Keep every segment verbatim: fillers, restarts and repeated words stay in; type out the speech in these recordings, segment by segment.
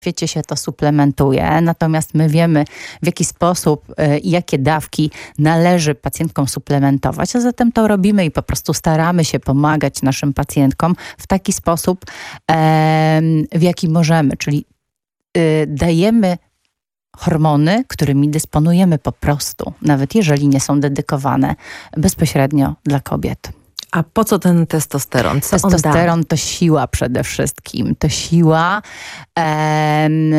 świecie się to suplementuje, natomiast my wiemy, w jaki sposób i jakie dawki należy pacjentkom suplementować, a zatem to robimy i po prostu staramy się pomagać naszym pacjentkom w taki sposób, w jaki możemy, czyli dajemy hormony, którymi dysponujemy po prostu, nawet jeżeli nie są dedykowane bezpośrednio dla kobiet. A po co ten testosteron? Co testosteron on da? To siła przede wszystkim. To siła, em,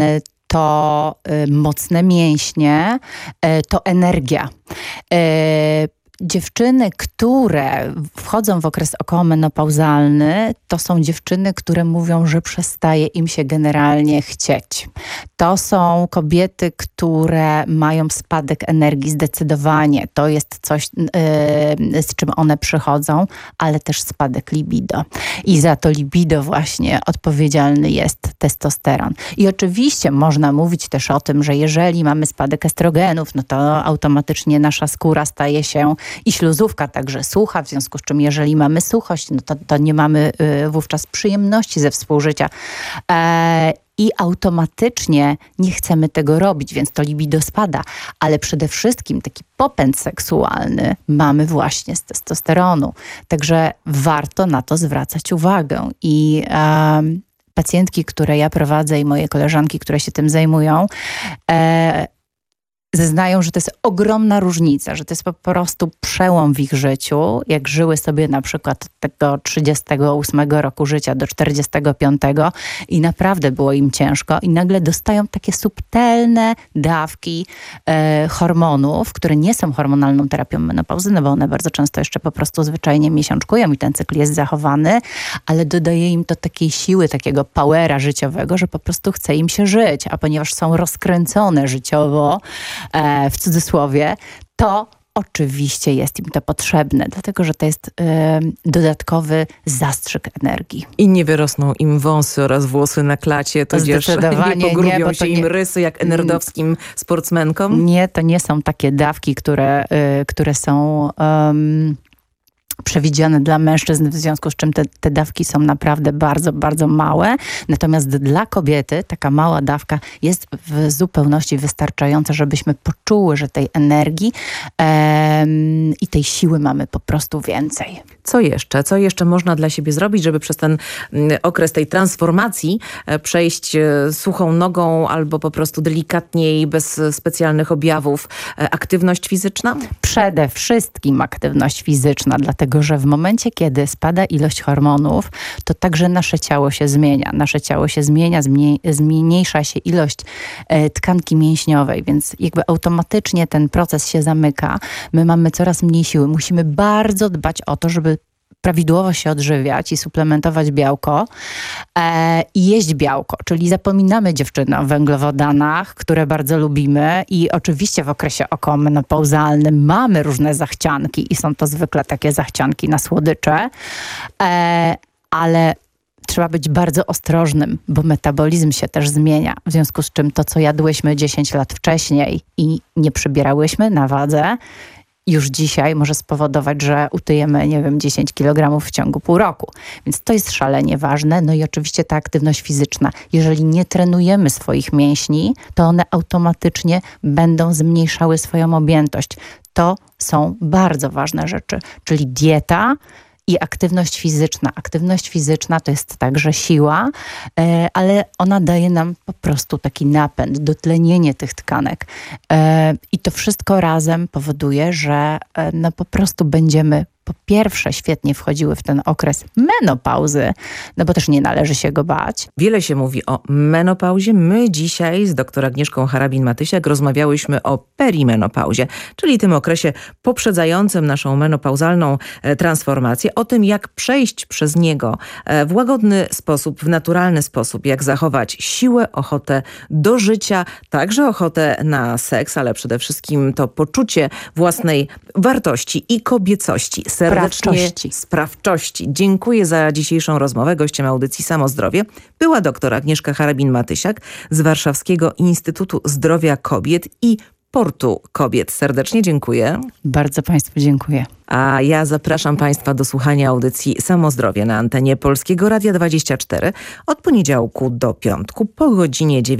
to y, mocne mięśnie, y, to energia. Y, Dziewczyny, które wchodzą w okres okołomenopauzalny, to są dziewczyny, które mówią, że przestaje im się generalnie chcieć. To są kobiety, które mają spadek energii zdecydowanie. To jest coś, yy, z czym one przychodzą, ale też spadek libido. I za to libido właśnie odpowiedzialny jest testosteron. I oczywiście można mówić też o tym, że jeżeli mamy spadek estrogenów, no to automatycznie nasza skóra staje się i śluzówka także sucha, w związku z czym jeżeli mamy suchość, no to, to nie mamy y, wówczas przyjemności ze współżycia. E, I automatycznie nie chcemy tego robić, więc to libido spada. Ale przede wszystkim taki popęd seksualny mamy właśnie z testosteronu. Także warto na to zwracać uwagę. I e, pacjentki, które ja prowadzę i moje koleżanki, które się tym zajmują, e, zeznają, że to jest ogromna różnica, że to jest po prostu przełom w ich życiu, jak żyły sobie na przykład od tego trzydziestego ósmego roku życia do czterdziestego piątego i naprawdę było im ciężko i nagle dostają takie subtelne dawki e, hormonów, które nie są hormonalną terapią menopauzy, no bo one bardzo często jeszcze po prostu zwyczajnie miesiączkują i ten cykl jest zachowany, ale dodaje im to takiej siły, takiego powera życiowego, że po prostu chce im się żyć, a ponieważ są rozkręcone życiowo, w cudzysłowie, to oczywiście jest im to potrzebne, dlatego że to jest y, dodatkowy zastrzyk energii. I nie wyrosną im wąsy oraz włosy na klacie, tudzież nie pogrubią nie, się im nie, rysy jak nerdowskim sportsmenkom? Nie, to nie są takie dawki, które, y, które są... Um, przewidziane dla mężczyzn, w związku z czym te, te dawki są naprawdę bardzo, bardzo małe. Natomiast dla kobiety taka mała dawka jest w zupełności wystarczająca, żebyśmy poczuły, że tej energii em, i tej siły mamy po prostu więcej. Co jeszcze? Co jeszcze można dla siebie zrobić, żeby przez ten okres tej transformacji przejść suchą nogą albo po prostu delikatniej, bez specjalnych objawów? Aktywność fizyczna? Przede wszystkim aktywność fizyczna, dlatego że w momencie, kiedy spada ilość hormonów, to także nasze ciało się zmienia. Nasze ciało się zmienia, zmniejsza się ilość e, tkanki mięśniowej, więc jakby automatycznie ten proces się zamyka. My mamy coraz mniej siły. Musimy bardzo dbać o to, żeby prawidłowo się odżywiać i suplementować białko e, i jeść białko, czyli zapominamy dziewczyny o węglowodanach, które bardzo lubimy i oczywiście w okresie okołomenopauzalnym mamy różne zachcianki i są to zwykle takie zachcianki na słodycze, e, ale trzeba być bardzo ostrożnym, bo metabolizm się też zmienia, w związku z czym to, co jadłyśmy dziesięć lat wcześniej i nie przybierałyśmy na wadze, już dzisiaj może spowodować, że utyjemy, nie wiem, dziesięć kilogramów w ciągu pół roku. Więc to jest szalenie ważne. No i oczywiście ta aktywność fizyczna. Jeżeli nie trenujemy swoich mięśni, to one automatycznie będą zmniejszały swoją objętość. To są bardzo ważne rzeczy, czyli dieta i aktywność fizyczna. Aktywność fizyczna to jest także siła, ale ona daje nam po prostu taki napęd, dotlenienie tych tkanek. I to wszystko razem powoduje, że no po prostu będziemy po pierwsze świetnie wchodziły w ten okres menopauzy, no bo też nie należy się go bać. Wiele się mówi o menopauzie. My dzisiaj z doktor Agnieszką Harabin-Matysiak rozmawiałyśmy o perimenopauzie, czyli tym okresie poprzedzającym naszą menopauzalną transformację, o tym, jak przejść przez niego w łagodny sposób, w naturalny sposób, jak zachować siłę, ochotę do życia, także ochotę na seks, ale przede wszystkim to poczucie własnej wartości i kobiecości. Serdecznie sprawczości. sprawczości. Dziękuję za dzisiejszą rozmowę. Gościem audycji Samozdrowie była doktor Agnieszka Harabin-Matysiak z Warszawskiego Instytutu Zdrowia Kobiet i Portu Kobiet. Serdecznie dziękuję. Bardzo Państwu dziękuję. A ja zapraszam Państwa do słuchania audycji Samozdrowie na antenie Polskiego Radia dwadzieścia cztery od poniedziałku do piątku po godzinie dziewiętnastej.